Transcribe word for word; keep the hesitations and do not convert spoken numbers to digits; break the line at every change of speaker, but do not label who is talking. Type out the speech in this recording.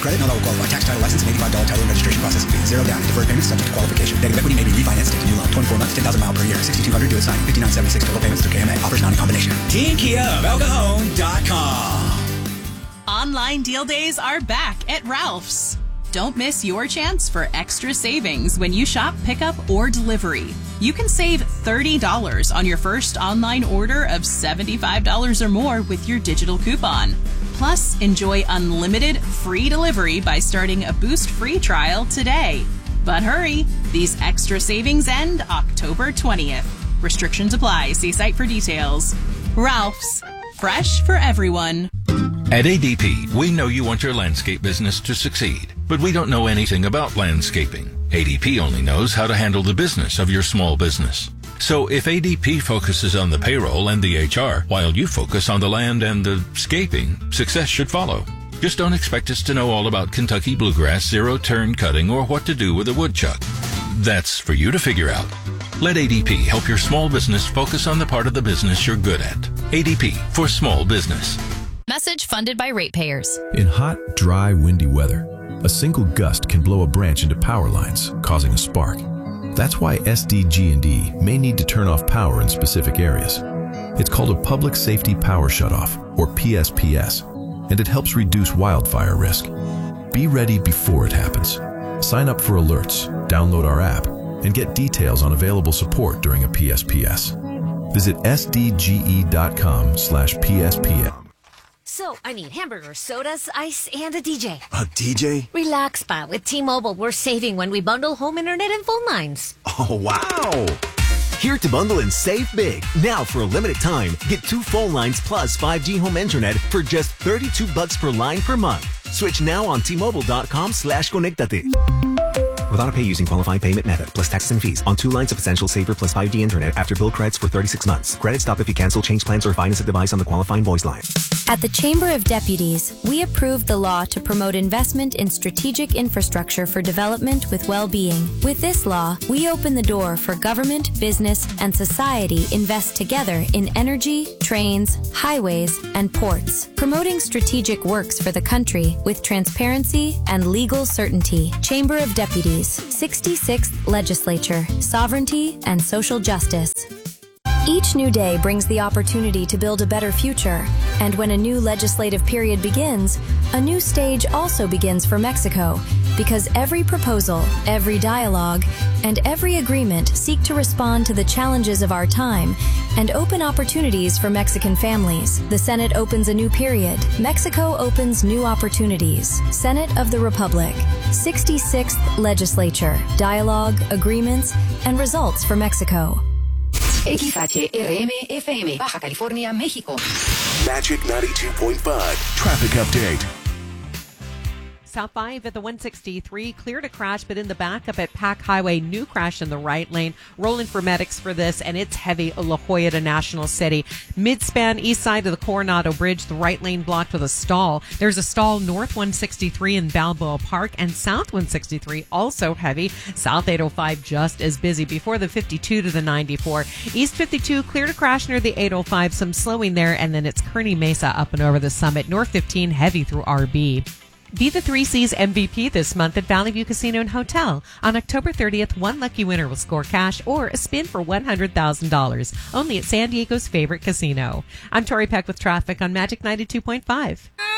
credit. Not all will qualify. Tax, title, license, and eighty-five dollars title and registration processing fee. Zero down. Deferred payments subject to qualification. Negative equity may be refinanced into new loan. twenty-four months, ten thousand mile per year. sixty-two hundred due at signing. fifty-nine seventy-six total payments through K M A. Offers not in combination. Team Kia of El Cajon dot com.
Online deal days are back at Ralph's. Don't miss your chance for extra savings when you shop pickup or delivery. You can save thirty dollars on your first online order of seventy-five dollars or more with your digital coupon. Plus, enjoy unlimited free delivery by starting a Boost free trial today. But hurry, these extra savings end October twentieth. Restrictions apply. See site for details. Ralph's. Fresh for everyone.
At A D P, we know you want your landscape business to succeed, but we don't know anything about landscaping. A D P only knows how to handle the business of your small business. So if A D P focuses on the payroll and the H R, while you focus on the land and the scaping, success should follow. Just don't expect us to know all about Kentucky bluegrass, zero-turn cutting, or what to do with a woodchuck. That's for you to figure out. Let A D P help your small business focus on the part of the business you're good at. A D P for small business.
Message funded by ratepayers.
In hot, dry, windy weather, a single gust can blow a branch into power lines, causing a spark. That's why S D G and E may need to turn off power in specific areas. It's called a Public Safety Power Shutoff, or P S P S, and it helps reduce wildfire risk. Be ready before it happens. Sign up for alerts, download our app, and get details on available support during a P S P S. Visit sdge.com slash PSPS.
So, I need hamburgers, sodas, ice, and a D J.
A D J?
Relax, pa. With T-Mobile, we're saving when we bundle home internet and phone lines.
Oh, wow! Here to bundle and save big. Now, for a limited time, get two phone lines plus five G home internet for just thirty-two bucks per line per month. Switch now on T-Mobile.com slash Conectate. With autopay using qualifying payment method, plus taxes and fees, on two lines of Essential Saver plus five G internet after bill credits for thirty-six months. Credits stop if you cancel, change plans, or finance a device on the qualifying voice line.
At the Chamber of Deputies, we approved the law to promote investment in strategic infrastructure for development with well-being. With this law, we open the door for government, business, and society invest together in energy, trains, highways, and ports, promoting strategic works for the country with transparency and legal certainty. Chamber of Deputies, sixty-sixth Legislature, Sovereignty and Social Justice. Each new day brings the opportunity to build a better future, and when a new legislative period begins, a new stage also begins for Mexico, because every proposal, every dialogue, and every agreement seek to respond to the challenges of our time and open opportunities for Mexican families. The Senate opens a new period. Mexico opens new opportunities. Senate of the Republic, sixty-sixth Legislature, dialogue, agreements, and results for Mexico.
X H R M F M, Baja California, México.
Magic ninety-two point five. Traffic update.
South five at the one sixty-three, clear to crash, but in the backup at Pack Highway, new crash in the right lane. Rolling for medics for this, and it's heavy La Jolla to National City. Mid-span east side of the Coronado Bridge, the right lane blocked with a stall. There's a stall north one sixty-three in Balboa Park, and south one sixty-three also heavy. South eight oh five just as busy before the fifty-two to the ninety-four. East fifty-two, clear to crash near the eight oh five, some slowing there, and then it's Kearney Mesa up and over the summit. North fifteen, heavy through R B. Be the Three C's M V P this month at Valley View Casino and Hotel. On October thirtieth, one lucky winner will score cash or a spin for one hundred thousand dollars. Only at San Diego's favorite casino. I'm Tori Peck with traffic on Magic ninety-two point five.